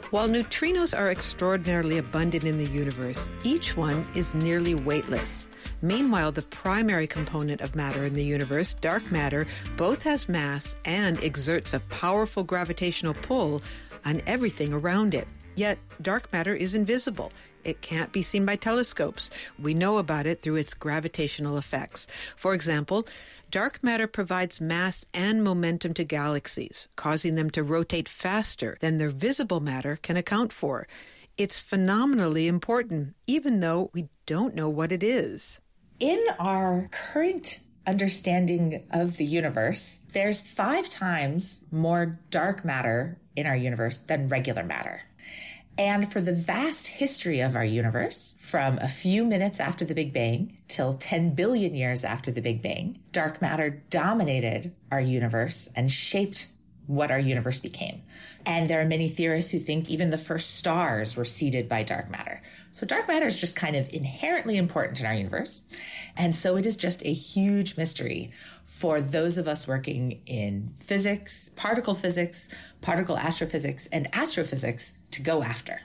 While neutrinos are extraordinarily abundant in the universe, each one is nearly weightless. Meanwhile, the primary component of matter in the universe, dark matter, both has mass and exerts a powerful gravitational pull on everything around it. Yet, dark matter is invisible. It can't be seen by telescopes. We know about it through its gravitational effects. For example, dark matter provides mass and momentum to galaxies, causing them to rotate faster than their visible matter can account for. It's phenomenally important, even though we don't know what it is. In our current understanding of the universe, there's 5 times more dark matter in our universe than regular matter. And for the vast history of our universe, from a few minutes after the Big Bang till 10 billion years after the Big Bang, dark matter dominated our universe and shaped what our universe became. And there are many theorists who think even the first stars were seeded by dark matter. So dark matter is just kind of inherently important in our universe. And so it is just a huge mystery for those of us working in physics, particle astrophysics, and astrophysics to go after.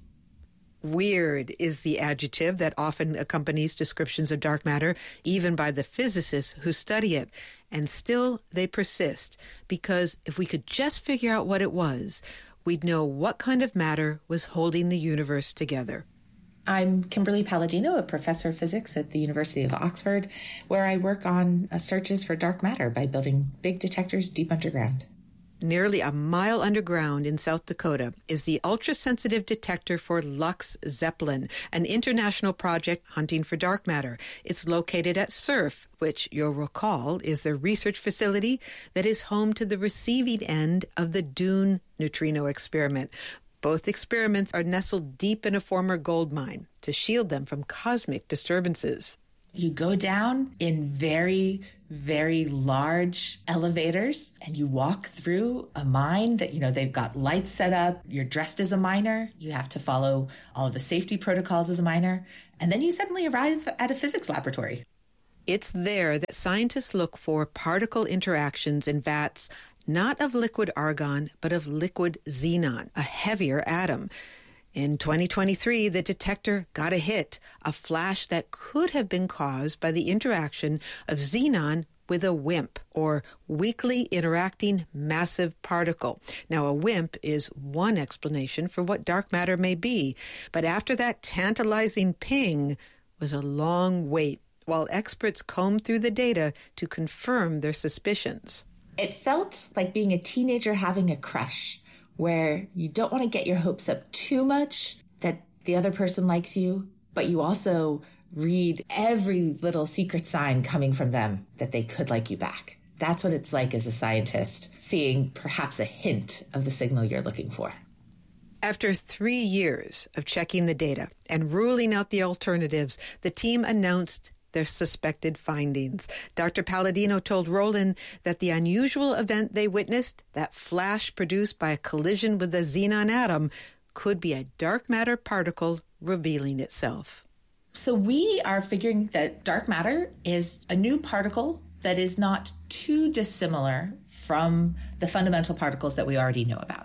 Weird is the adjective that often accompanies descriptions of dark matter, even by the physicists who study it. And still, they persist, because if we could just figure out what it was, we'd know what kind of matter was holding the universe together. I'm Kimberly Palladino, a professor of physics at the University of Oxford, where I work on searches for dark matter by building big detectors deep underground. Nearly a mile underground in South Dakota is the ultra-sensitive detector for LUX-ZEPLIN, an international project hunting for dark matter. It's located at SURF, which you'll recall is the research facility that is home to the receiving end of the DUNE neutrino experiment. Both experiments are nestled deep in a former gold mine to shield them from cosmic disturbances. You go down in very, very large elevators and you walk through a mine that, they've got lights set up. You're dressed as a miner. You have to follow all of the safety protocols as a miner. And then you suddenly arrive at a physics laboratory. It's there that scientists look for particle interactions in vats, not of liquid argon, but of liquid xenon, a heavier atom. In 2023, the detector got a hit, a flash that could have been caused by the interaction of xenon with a WIMP, or weakly interacting massive particle. Now, a WIMP is one explanation for what dark matter may be, but after that tantalizing ping was a long wait while experts combed through the data to confirm their suspicions. It felt like being a teenager having a crush, where you don't want to get your hopes up too much that the other person likes you, but you also read every little secret sign coming from them that they could like you back. That's what it's like as a scientist, seeing perhaps a hint of the signal you're looking for. After 3 years of checking the data and ruling out the alternatives, the team announced their suspected findings. Dr. Palladino told Roland that the unusual event they witnessed, that flash produced by a collision with the xenon atom, could be a dark matter particle revealing itself. So we are figuring that dark matter is a new particle that is not too dissimilar from the fundamental particles that we already know about.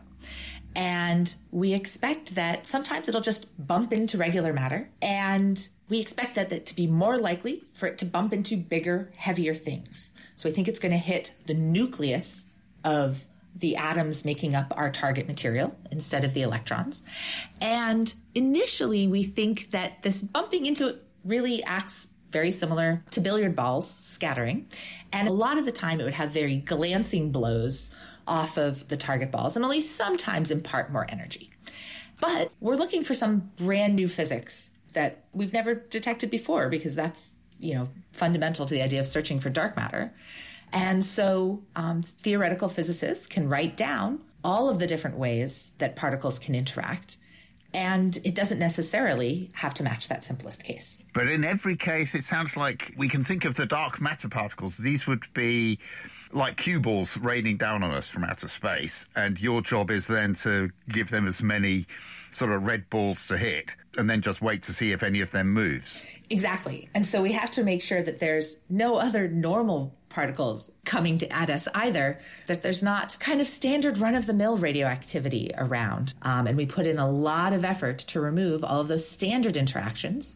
And we expect that sometimes it'll just bump into regular matter, and we expect that to be more likely for it to bump into bigger, heavier things. So we think it's going to hit the nucleus of the atoms making up our target material instead of the electrons. And initially, we think that this bumping into it really acts very similar to billiard balls scattering. And a lot of the time, it would have very glancing blows off of the target balls and only sometimes impart more energy. But we're looking for some brand new physics that we've never detected before, because that's, fundamental to the idea of searching for dark matter. And so theoretical physicists can write down all of the different ways that particles can interact, and it doesn't necessarily have to match that simplest case. But in every case, it sounds like we can think of the dark matter particles. These would be like cue balls raining down on us from outer space, and your job is then to give them as many sort of red balls to hit, and then just wait to see if any of them moves. Exactly. And so we have to make sure that there's no other normal particles coming at us either, that there's not kind of standard run-of-the-mill radioactivity around. And we put in a lot of effort to remove all of those standard interactions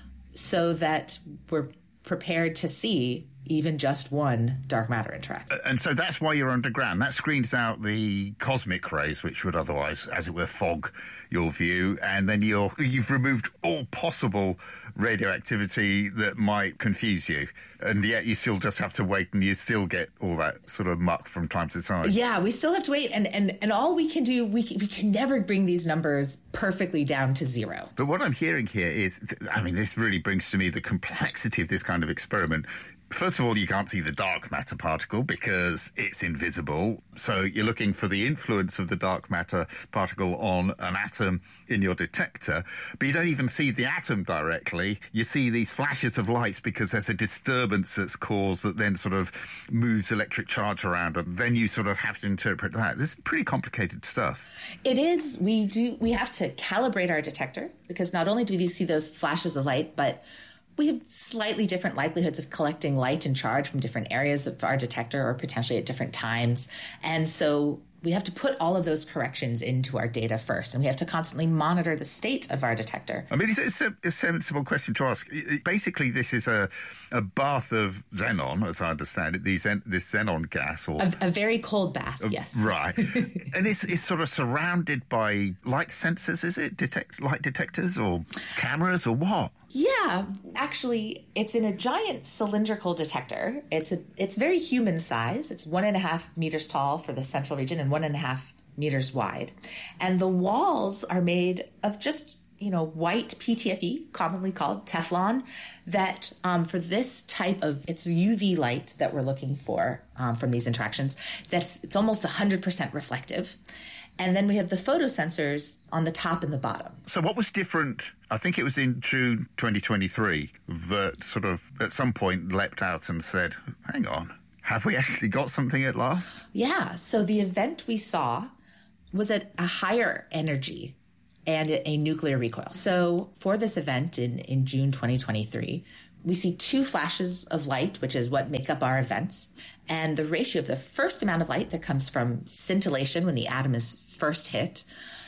so that we're prepared to see even just one dark matter interaction. And so that's why you're underground. That screens out the cosmic rays, which would otherwise, as it were, fog your view. And then you've removed all possible radioactivity that might confuse you. And yet you still just have to wait, and you still get all that sort of muck from time to time. Yeah, we still have to wait. And all we can do, we can never bring these numbers perfectly down to zero. But what I'm hearing here is, I mean, this really brings to me the complexity of this kind of experiment. First of all, you can't see the dark matter particle because it's invisible. So you're looking for the influence of the dark matter particle on an atom in your detector. But you don't even see the atom directly. You see these flashes of lights because there's a disturbance that's caused that then sort of moves electric charge around. And then you sort of have to interpret that. This is pretty complicated stuff. It is. We have to calibrate our detector because not only do we see those flashes of light, but we have slightly different likelihoods of collecting light and charge from different areas of our detector or potentially at different times. And so we have to put all of those corrections into our data first, and we have to constantly monitor the state of our detector. I mean, it's a sensible question to ask. Basically, this is a bath of xenon, as I understand it, this xenon gas. Or a very cold bath, yes. Right. And it's sort of surrounded by light sensors, is it? Light detectors or cameras or what? Yeah, actually, it's in a giant cylindrical detector. It's very human size. It's 1.5 meters tall for the central region and 1.5 meters wide. And the walls are made of just, white PTFE, commonly called Teflon, that for this type of, it's UV light that we're looking for from these interactions, it's almost 100% reflective. And then we have the photosensors on the top and the bottom. So what was different? I think it was in June 2023 that sort of at some point leapt out and said, hang on, have we actually got something at last? Yeah. So the event we saw was at a higher energy and a nuclear recoil. So for this event in June 2023, we see 2 flashes of light, which is what make up our events. And the ratio of the first amount of light that comes from scintillation when the atom is first hit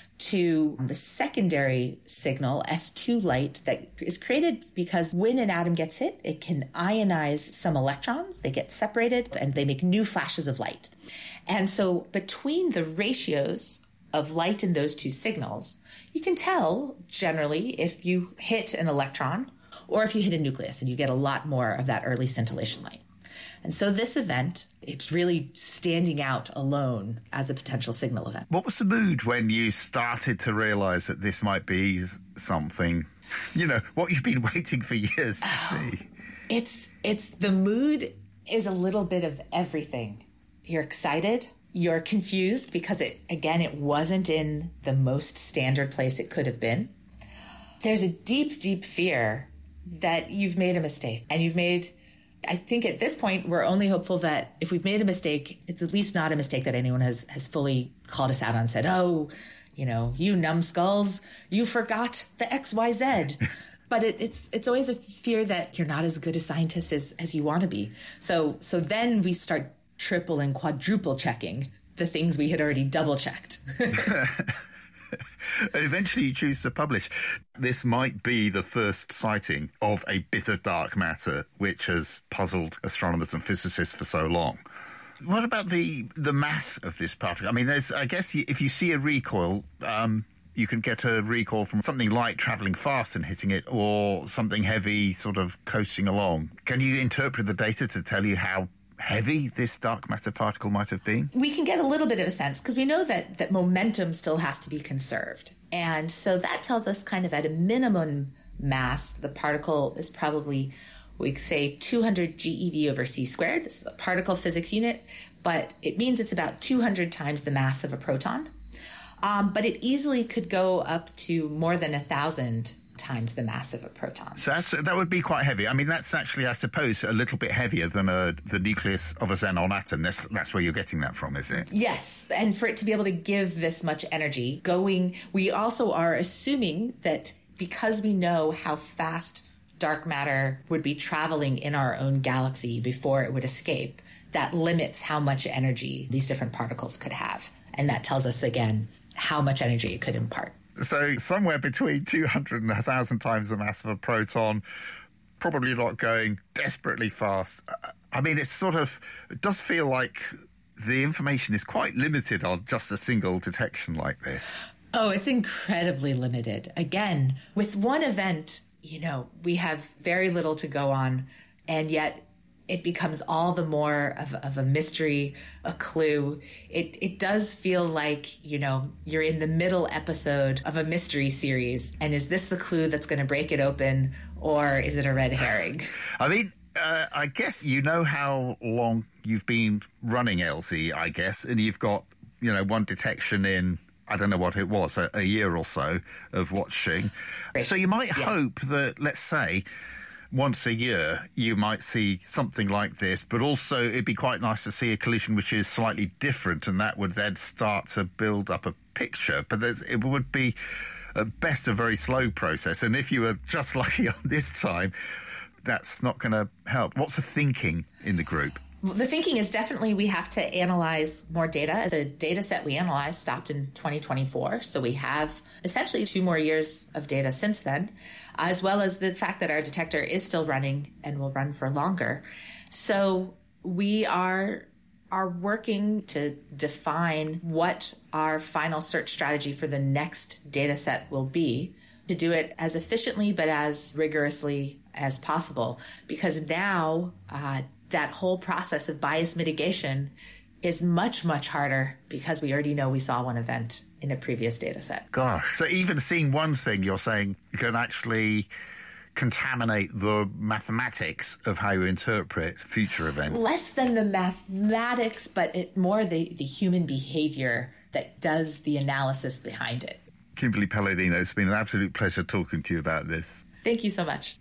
to the secondary signal, S2 light, that is created because when an atom gets hit, it can ionize some electrons. They get separated and they make new flashes of light. And so between the ratios of light in those 2 signals, you can tell generally if you hit an electron or if you hit a nucleus, and you get a lot more of that early scintillation light. And so this event, it's really standing out alone as a potential signal event. What was the mood when you started to realize that this might be something, what you've been waiting for years to see? It's the mood is a little bit of everything. You're excited. You're confused because it wasn't in the most standard place it could have been. There's a deep, deep fear that you've made a mistake. And I think at this point, we're only hopeful that if we've made a mistake, it's at least not a mistake that anyone has fully called us out on and said, oh, you numbskulls, you forgot the XYZ. But it's always a fear that you're not as good a scientist as you want to be. So then we start triple and quadruple checking the things we had already double checked. And eventually you choose to publish. This might be the first sighting of a bit of dark matter which has puzzled astronomers and physicists for so long. What about the mass of this particle? I mean, I guess if you see a recoil, you can get a recoil from something light travelling fast and hitting it, or something heavy sort of coasting along. Can you interpret the data to tell you how heavy this dark matter particle might have been? We can get a little bit of a sense because we know that momentum still has to be conserved. And so that tells us kind of at a minimum mass, the particle is probably, we say 200 GeV over c squared. This is a particle physics unit, but it means it's about 200 times the mass of a proton. But it easily could go up to more than 1,000 times the mass of a proton. So that would be quite heavy. I mean, that's actually, I suppose, a little bit heavier than the nucleus of a xenon atom. That's where you're getting that from, is it? Yes, and for it to be able to give this much energy going, we also are assuming that because we know how fast dark matter would be traveling in our own galaxy before it would escape, that limits how much energy these different particles could have. And that tells us, again, how much energy it could impart. So somewhere between 200 and 1,000 times the mass of a proton, probably not going desperately fast. I mean, it does feel like the information is quite limited on just a single detection like this. Oh, it's incredibly limited. Again, with one event, we have very little to go on, and yet it becomes all the more of a mystery, a clue. It does feel like, you're in the middle episode of a mystery series. And is this the clue that's going to break it open, or is it a red herring? I mean, I guess you know how long you've been running LZ, I guess, and you've got, one detection in, I don't know what it was, a year or so of watching. Right. So you might hope that, let's say, once a year, you might see something like this, but also it'd be quite nice to see a collision which is slightly different, and that would then start to build up a picture. But it would be, at best, a very slow process. And if you were just lucky on this time, that's not going to help. What's the thinking in the group? Well, the thinking is definitely we have to analyze more data. The data set we analyzed stopped in 2024, so we have essentially 2 more years of data since then, as well as the fact that our detector is still running and will run for longer. So we are working to define what our final search strategy for the next data set will be, to do it as efficiently but as rigorously as possible, because now that whole process of bias mitigation is much, much harder because we already know we saw one event in a previous data set. Gosh. So even seeing one thing, you're saying, can actually contaminate the mathematics of how you interpret future events? Less than the mathematics, but more the human behavior that does the analysis behind it. Kimberly Palladino, it's been an absolute pleasure talking to you about this. Thank you so much.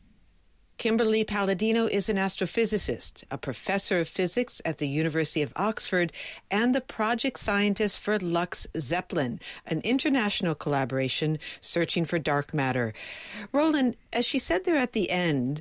Kimberly Palladino is an astrophysicist, a professor of physics at the University of Oxford, and the project scientist for LUX-ZEPLIN, an international collaboration searching for dark matter. Roland, as she said there at the end,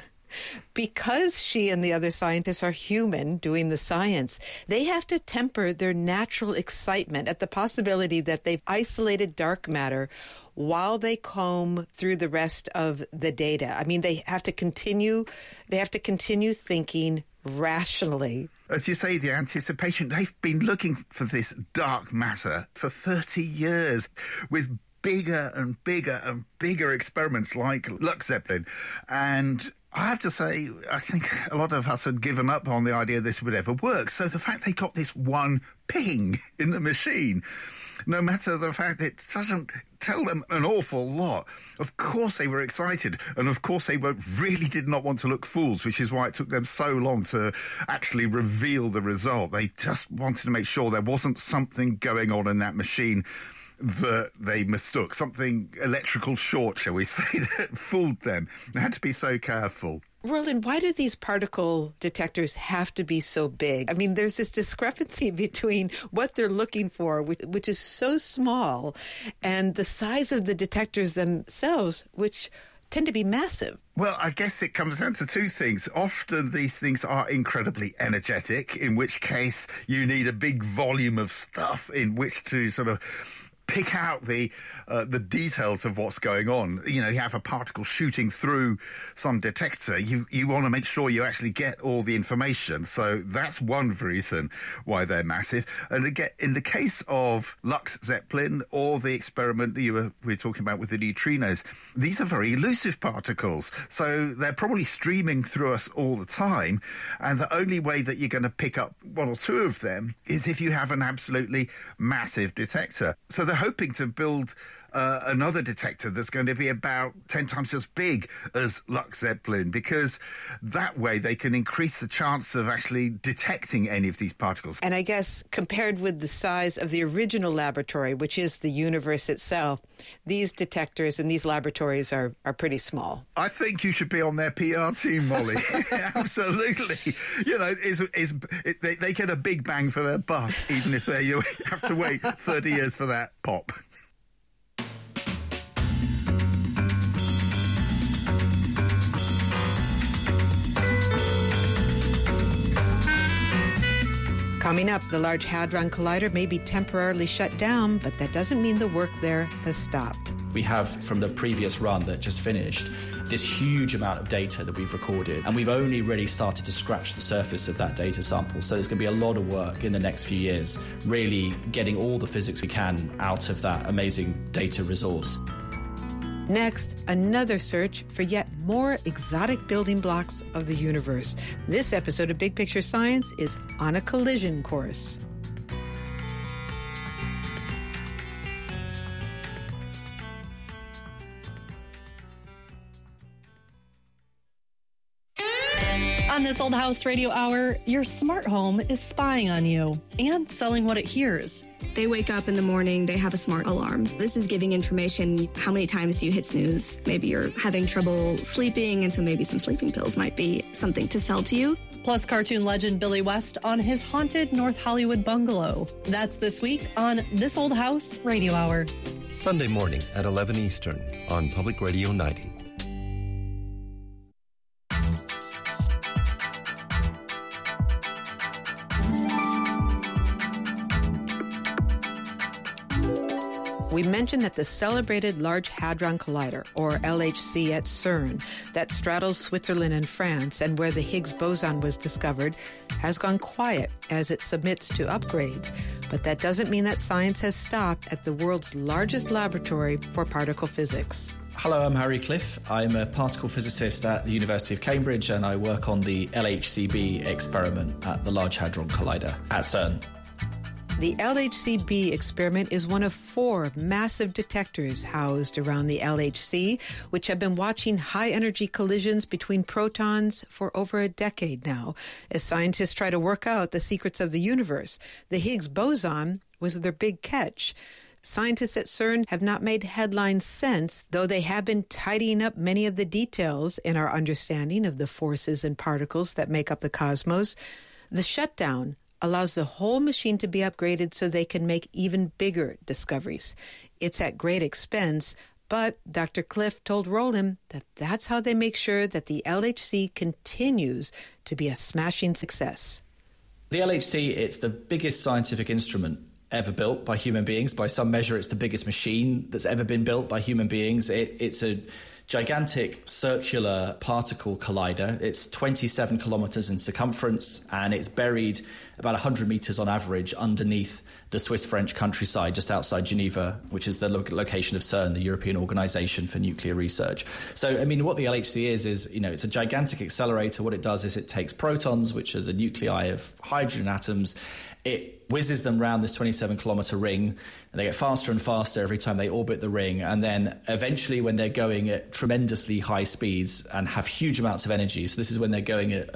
because she and the other scientists are human doing the science, they have to temper their natural excitement at the possibility that they've isolated dark matter while they comb through the rest of the data. I mean, they have to continue thinking rationally. As you say, the anticipation, they've been looking for this dark matter for 30 years with bigger and bigger and bigger experiments like LUX-ZEPLIN. And I have to say, I think a lot of us had given up on the idea this would ever work. So the fact they got this one ping in the machine, no matter the fact that it doesn't tell them an awful lot, of course they were excited. And of course they really did not want to look fools, which is why it took them so long to actually reveal the result. They just wanted to make sure there wasn't something going on in that machine that they mistook, something electrical short, shall we say, that fooled them. They had to be so careful. Roland, why do these particle detectors have to be so big? I mean, there's this discrepancy between what they're looking for, which is so small, and the size of the detectors themselves, which tend to be massive. Well, I guess it comes down to 2 things. Often these things are incredibly energetic, in which case you need a big volume of stuff in which to sort of pick out the details of what's going on. You know, you have a particle shooting through some detector. You want to make sure you actually get all the information. So that's one reason why they're massive. And again, in the case of LUX-ZEPLIN or the experiment we were talking about with the neutrinos, these are very elusive particles. So they're probably streaming through us all the time. And the only way that you're going to pick up 1 or 2 of them is if you have an absolutely massive detector. So they're hoping to build another detector that's going to be about 10 times as big as LUX-ZEPLIN, because that way they can increase the chance of actually detecting any of these particles. And I guess compared with the size of the original laboratory, which is the universe itself, these detectors and these laboratories are pretty small. I think you should be on their PR team, Molly. Absolutely. You know, they get a big bang for their buck, even if you have to wait 30 years for that pop. Coming up, the Large Hadron Collider may be temporarily shut down, but that doesn't mean the work there has stopped. We have, from the previous run that just finished, this huge amount of data that we've recorded, and we've only really started to scratch the surface of that data sample. So there's going to be a lot of work in the next few years, really getting all the physics we can out of that amazing data resource. Next, another search for yet more exotic building blocks of the universe. This episode of Big Picture Science is on a collision course. On This Old House Radio Hour, your smart home is spying on you and selling what it hears. They wake up in the morning, they have a smart alarm. This is giving information. How many times do you hit snooze? Maybe you're having trouble sleeping, and so maybe some sleeping pills might be something to sell to you. Plus cartoon legend Billy West on his haunted North Hollywood bungalow. That's this week on This Old House Radio Hour. Sunday morning at 11 Eastern on Public Radio 90. We mentioned that the celebrated Large Hadron Collider, or LHC at CERN, that straddles Switzerland and France and where the Higgs boson was discovered, has gone quiet as it submits to upgrades. But that doesn't mean that science has stopped at the world's largest laboratory for particle physics. Hello, I'm Harry Cliff. I'm a particle physicist at the University of Cambridge, and I work on the LHCb experiment at the Large Hadron Collider at CERN. The LHCb experiment is one of 4 massive detectors housed around the LHC, which have been watching high-energy collisions between protons for over a decade now, as scientists try to work out the secrets of the universe. The Higgs boson was their big catch. Scientists at CERN have not made headlines since, though they have been tidying up many of the details in our understanding of the forces and particles that make up the cosmos. The shutdown allows the whole machine to be upgraded so they can make even bigger discoveries. It's at great expense, but Dr. Cliff told Roland that that's how they make sure that the LHC continues to be a smashing success. The LHC, it's the biggest scientific instrument ever built by human beings. By some measure, it's the biggest machine that's ever been built by human beings. It's a gigantic circular particle collider. It's 27 kilometers in circumference, and it's buried about 100 meters on average underneath the Swiss-French countryside just outside Geneva, which is the location of CERN, the European Organization for Nuclear Research. So, I mean, what the LHC is, it's a gigantic accelerator. What it does is it takes protons, which are the nuclei of hydrogen atoms, it whizzes them around this 27-kilometer ring, and they get faster and faster every time they orbit the ring. And then eventually, when they're going at tremendously high speeds and have huge amounts of energy, so this is when they're going at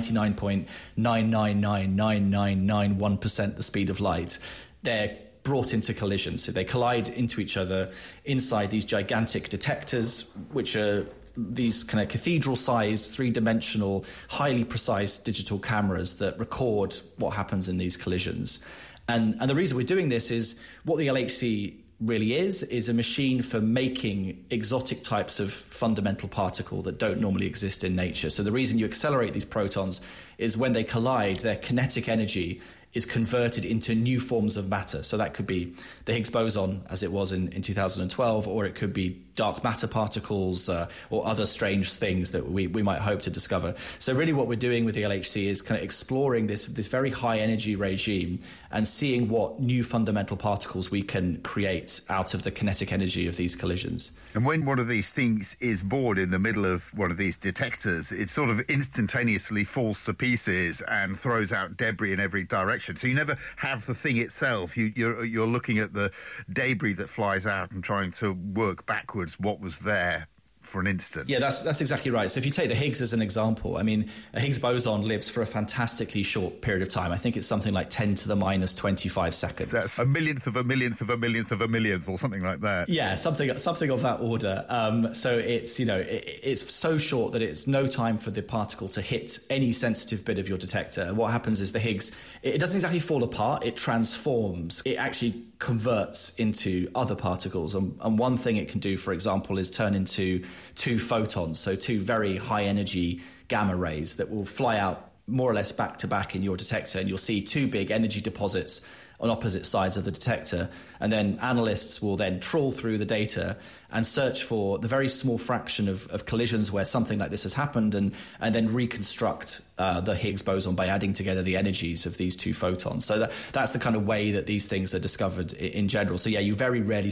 99.999991% the speed of light, they're brought into collision. So they collide into each other inside these gigantic detectors, which are these kind of cathedral-sized, three-dimensional, highly precise digital cameras that record what happens in these collisions. And the reason we're doing this is what the LHC really is a machine for making exotic types of fundamental particle that don't normally exist in nature. So the reason you accelerate these protons is when they collide, their kinetic energy is converted into new forms of matter. So that could be the Higgs boson, as it was in 2012, or it could be dark matter particles or other strange things that we might hope to discover. So really what we're doing with the LHC is kind of exploring this very high energy regime and seeing what new fundamental particles we can create out of the kinetic energy of these collisions. And when one of these things is bored in the middle of one of these detectors, it sort of instantaneously falls to pieces and throws out debris in every direction. So you never have the thing itself. You're looking at the debris that flies out and trying to work backwards what was there for an instant. Yeah, that's exactly right. So if you take the Higgs as an example, I mean, a Higgs boson lives for a fantastically short period of time. I think it's something like 10 to the minus 25 seconds. That's a millionth of a millionth of a millionth of a millionth or something like that. Yeah, something of that order. So it's, it's so short that it's no time for the particle to hit any sensitive bit of your detector. And what happens is the Higgs, it doesn't exactly fall apart, it transforms. It actually converts into other particles. And one thing it can do, for example, is turn into two photons, so two very high energy gamma rays that will fly out more or less back to back in your detector, and you'll see two big energy deposits on opposite sides of the detector. And then analysts will then trawl through the data and search for the very small fraction of collisions where something like this has happened, and then reconstruct the Higgs boson by adding together the energies of these two photons. So that's the kind of way that these things are discovered in general. So yeah, you very rarely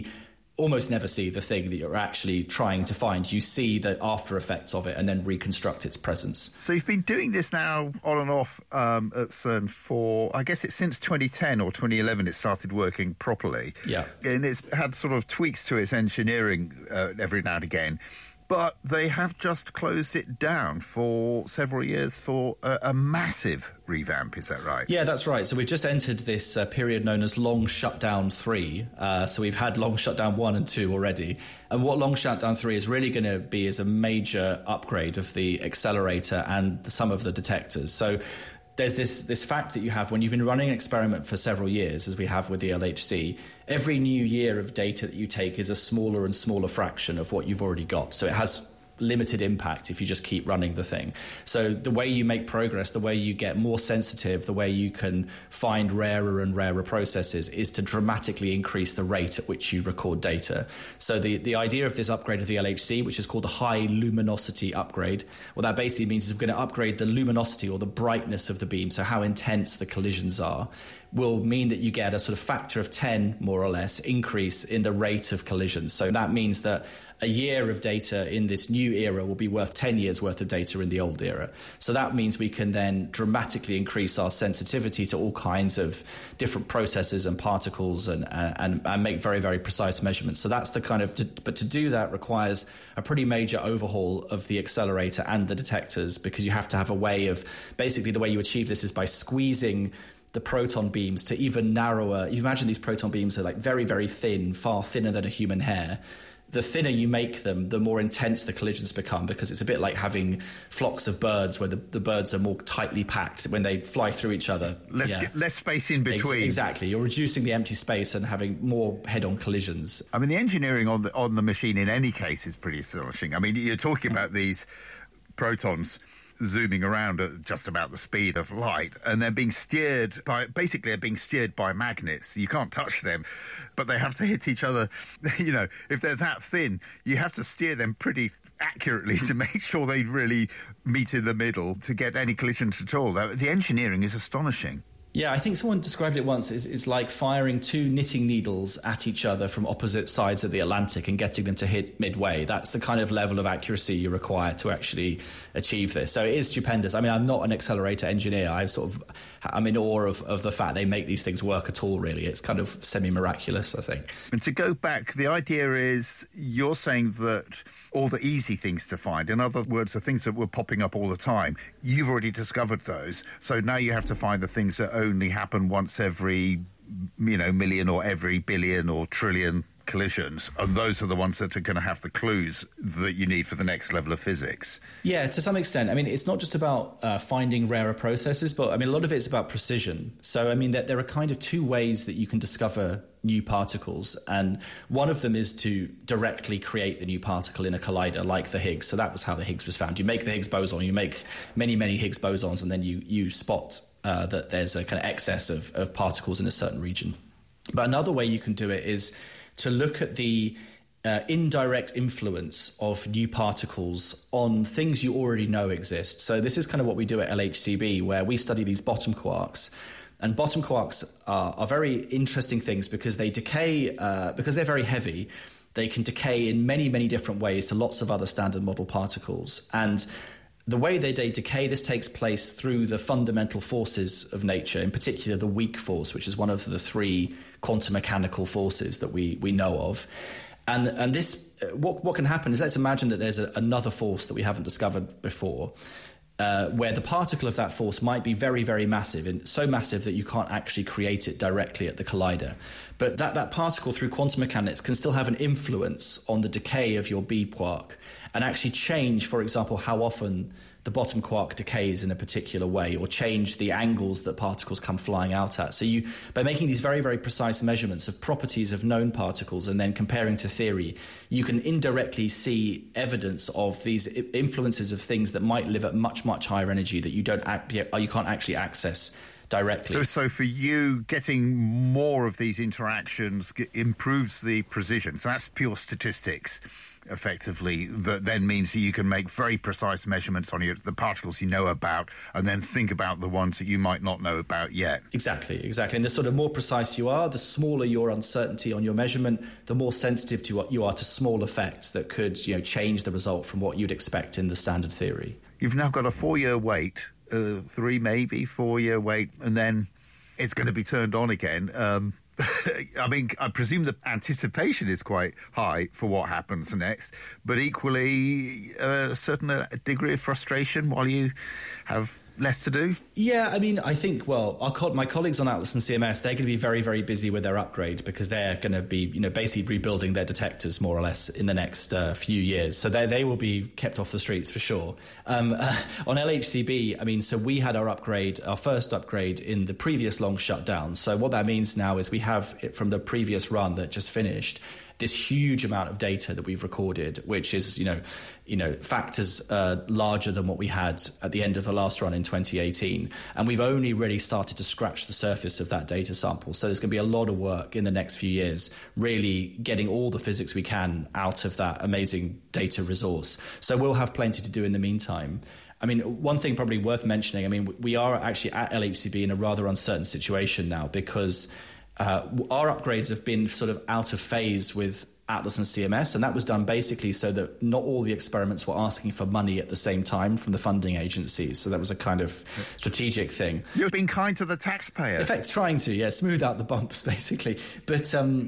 almost never see the thing that you're actually trying to find. You see the after effects of it and then reconstruct its presence. So you've been doing this now on and off at CERN for, I guess it's since 2010 or 2011 it started working properly. Yeah. And it's had sort of tweaks to its engineering every now and again. But they have just closed it down for several years for a massive revamp, is that right? Yeah, that's right. So we've just entered this period known as Long Shutdown 3. So we've had Long Shutdown 1 and 2 already. And what Long Shutdown 3 is really going to be is a major upgrade of the accelerator and some of the detectors. So there's this fact that you have when you've been running an experiment for several years, as we have with the LHC, every new year of data that you take is a smaller and smaller fraction of what you've already got. So it has limited impact if you just keep running the thing. So the way you make progress, the way you get more sensitive, the way you can find rarer and rarer processes is to dramatically increase the rate at which you record data. So the idea of this upgrade of the LHC, which is called the high luminosity upgrade, what that basically means is we're going to upgrade the luminosity or the brightness of the beam, so how intense the collisions are, will mean that you get a sort of factor of 10, more or less, increase in the rate of collisions. So that means that a year of data in this new era will be worth 10 years worth of data in the old era. So that means we can then dramatically increase our sensitivity to all kinds of different processes and particles and make very, very precise measurements. So that's the kind of, but to do that requires a pretty major overhaul of the accelerator and the detectors, because you have to have a way of, basically the way you achieve this is by squeezing the proton beams to even narrower. You imagine these proton beams are like very, very thin, far thinner than a human hair. The thinner you make them, the more intense the collisions become, because it's a bit like having flocks of birds where the birds are more tightly packed when they fly through each other. Less space in between. Exactly. You're reducing the empty space and having more head-on collisions. I mean, the engineering on the machine in any case is pretty astonishing. I mean, you're talking about these protons zooming around at just about the speed of light, and they're being steered by magnets. You can't touch them, but they have to hit each other. You know, if they're that thin, you have to steer them pretty accurately to make sure they really meet in the middle to get any collisions at all. The engineering is astonishing. Yeah, I think someone described it once. It's like firing two knitting needles at each other from opposite sides of the Atlantic and getting them to hit midway. That's the kind of level of accuracy you require to actually achieve this. So it is stupendous. I mean, I'm not an accelerator engineer. I'm in awe of the fact they make these things work at all, really. It's kind of semi-miraculous, I think. And to go back, the idea is you're saying that all the easy things to find, in other words, the things that were popping up all the time, you've already discovered those. So now you have to find the things that only happen once every, million or every billion or trillion collisions, and those are the ones that are going to have the clues that you need for the next level of physics. Yeah, to some extent. I mean, it's not just about finding rarer processes, but I mean, a lot of it's about precision. So, I mean, there are kind of two ways that you can discover new particles, and one of them is to directly create the new particle in a collider like the Higgs. So that was how the Higgs was found. You make the Higgs boson, you make many, many Higgs bosons, and then you spot that there's a kind of excess of particles in a certain region. But another way you can do it is to look at the indirect influence of new particles on things you already know exist. So this is kind of what we do at LHCb, where we study these bottom quarks. And bottom quarks are very interesting things because they decay, because they're very heavy. They can decay in many, many different ways to lots of other standard model particles. And the way they decay, this takes place through the fundamental forces of nature, in particular the weak force, which is one of the three quantum mechanical forces that we know of. And this, what can happen is, let's imagine that there's another force that we haven't discovered before, where the particle of that force might be very, very massive, and so massive that you can't actually create it directly at the collider. But that particle, through quantum mechanics, can still have an influence on the decay of your B quark and actually change, for example, how often the bottom quark decays in a particular way or change the angles that particles come flying out at. So by making these very, very precise measurements of properties of known particles and then comparing to theory, you can indirectly see evidence of these influences of things that might live at much, much higher energy that you can't actually access directly. So for you, getting more of these interactions improves the precision. So that's pure statistics, effectively, that then means that you can make very precise measurements on the particles you know about and then think about the ones that you might not know about yet. Exactly. And the sort of more precise you are, the smaller your uncertainty on your measurement, the more sensitive you are to small effects that could change the result from what you'd expect in the standard theory. You've now got a 4-year wait, 3 maybe, 4-year wait, and then it's going to be turned on again. I mean, I presume the anticipation is quite high for what happens next, but equally a certain degree of frustration while you have less to do? Yeah, I mean, I think, well, my colleagues on Atlas and CMS, they're going to be very, very busy with their upgrade because they're going to be, basically rebuilding their detectors more or less in the next few years. So they will be kept off the streets for sure. On LHCb, I mean, so we had our first upgrade in the previous long shutdown. So what that means now is we have it from the previous run that just finished, this huge amount of data that we've recorded, which is, factors larger than what we had at the end of the last run in 2018. And we've only really started to scratch the surface of that data sample. So there's going to be a lot of work in the next few years, really getting all the physics we can out of that amazing data resource. So we'll have plenty to do in the meantime. I mean, one thing probably worth mentioning, I mean, we are actually at LHCb in a rather uncertain situation now because our upgrades have been sort of out of phase with Atlas and CMS, and that was done basically so that not all the experiments were asking for money at the same time from the funding agencies. So that was a kind of strategic thing. You've been kind to the taxpayer. In fact, trying to, smooth out the bumps, basically. But so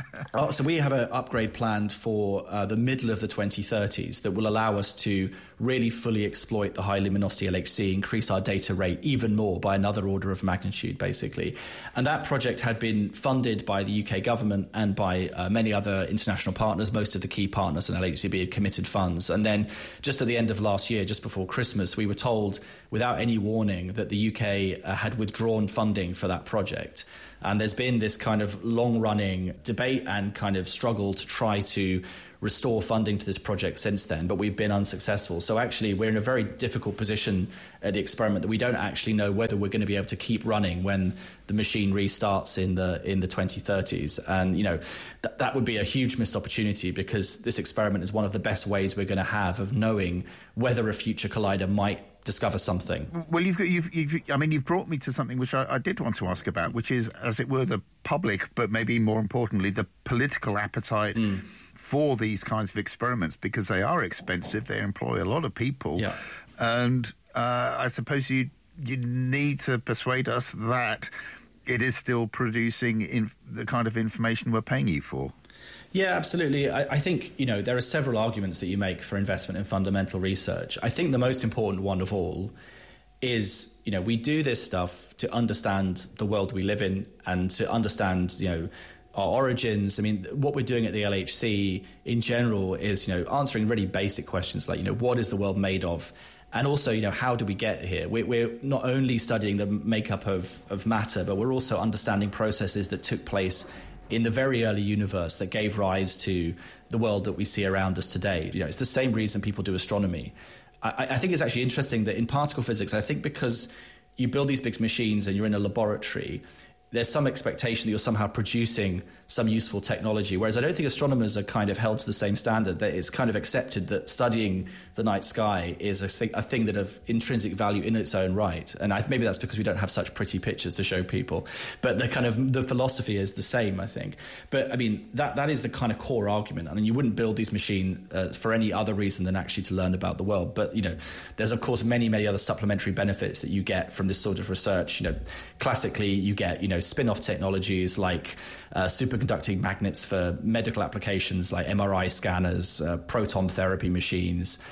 we have an upgrade planned for the middle of the 2030s that will allow us to really fully exploit the high luminosity LHC, increase our data rate even more by another order of magnitude, basically. And that project had been funded by the UK government and by many other international partners. Most of the key partners in LHCb had committed funds. And then just at the end of last year, just before Christmas, we were told without any warning that the UK had withdrawn funding for that project. And there's been this kind of long-running debate and kind of struggle to try to restore funding to this project since then, but we've been unsuccessful. So actually, we're in a very difficult position at the experiment that we don't actually know whether we're going to be able to keep running when the machine restarts in the 2030s. And, that would be a huge missed opportunity because this experiment is one of the best ways we're going to have of knowing whether a future collider might discover something. Well, you've brought me to something which I did want to ask about, which is, as it were, the public, but maybe more importantly, the political appetite for these kinds of experiments, because they are expensive, they employ a lot of people, and I suppose you need to persuade us that it is still producing the kind of information we're paying you for. Yeah, absolutely. I think, there are several arguments that you make for investment in fundamental research. I think the most important one of all is, we do this stuff to understand the world we live in and to understand, our origins. I mean, what we're doing at the LHC in general is, answering really basic questions like, what is the world made of? And also, how do we get here? We're not only studying the makeup of matter, but we're also understanding processes that took place in the very early universe that gave rise to the world that we see around us today. It's the same reason people do astronomy. I think it's actually interesting that in particle physics, I think because you build these big machines and you're in a laboratory, there's some expectation that you're somehow producing some useful technology, whereas I don't think astronomers are kind of held to the same standard, that it's kind of accepted that studying the night sky is a thing that of intrinsic value in its own right. And maybe that's because we don't have such pretty pictures to show people. But the philosophy is the same, I think. But, I mean, that is the kind of core argument. I mean, you wouldn't build these machines for any other reason than actually to learn about the world. But, there's, of course, many, many other supplementary benefits that you get from this sort of research. Classically, you get, spin-off technologies like superconducting magnets for medical applications like MRI scanners, proton therapy machines,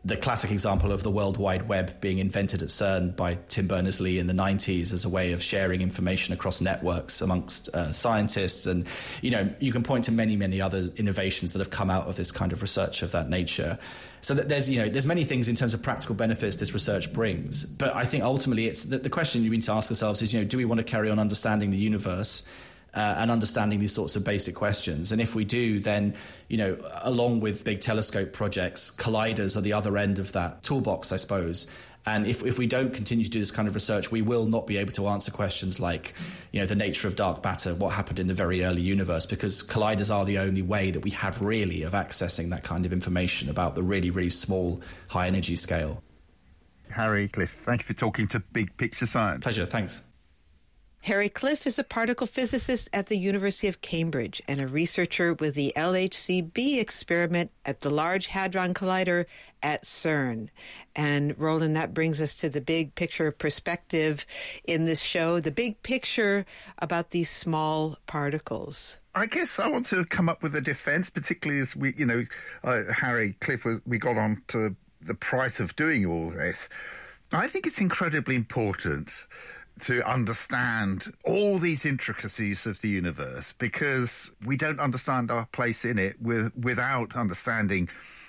the classic example of the World Wide Web being invented at CERN by Tim Berners-Lee in the 90s as a way of sharing information across networks amongst scientists. And, you can point to many, many other innovations that have come out of this kind of research of that nature. So that there's many things in terms of practical benefits this research brings. But I think ultimately it's the question you need to ask ourselves is, do we want to carry on understanding the universe and understanding these sorts of basic questions? And if we do, then, along with big telescope projects, colliders are the other end of that toolbox, I suppose. And if we don't continue to do this kind of research, we will not be able to answer questions like, the nature of dark matter, what happened in the very early universe, because colliders are the only way that we have really of accessing that kind of information about the really, really small, high energy scale. Harry Cliff, thank you for talking to Big Picture Science. Pleasure, thanks. Harry Cliff is a particle physicist at the University of Cambridge and a researcher with the LHCb experiment at the Large Hadron Collider at CERN. And Roland, that brings us to the big picture perspective in this show, the big picture about these small particles. I guess I want to come up with a defense, particularly as we, Harry Cliff, we got on to the price of doing all this. I think it's incredibly important to understand all these intricacies of the universe, because we don't understand our place in it without understanding,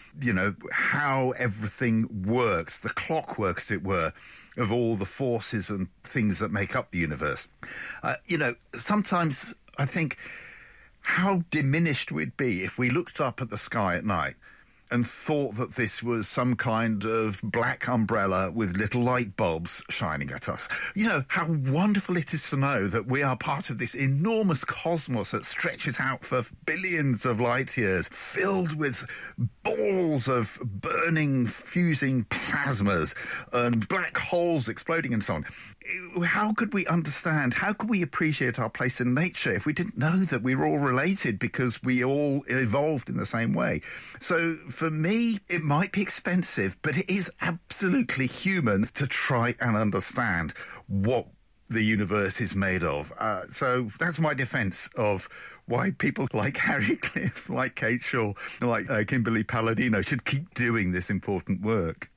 how everything works, the clockwork, as it were, of all the forces and things that make up the universe. Sometimes I think how diminished we'd be if we looked up at the sky at night and thought that this was some kind of black umbrella with little light bulbs shining at us. How wonderful it is to know that we are part of this enormous cosmos that stretches out for billions of light years, filled with balls of burning, fusing plasmas and black holes exploding and so on. How could we understand, how could we appreciate our place in nature if we didn't know that we were all related because we all evolved in the same way? So for me, it might be expensive, but it is absolutely human to try and understand what the universe is made of. So that's my defense of why people like Harry Cliff, like Kate Shaw, like Kimberly Palladino should keep doing this important work.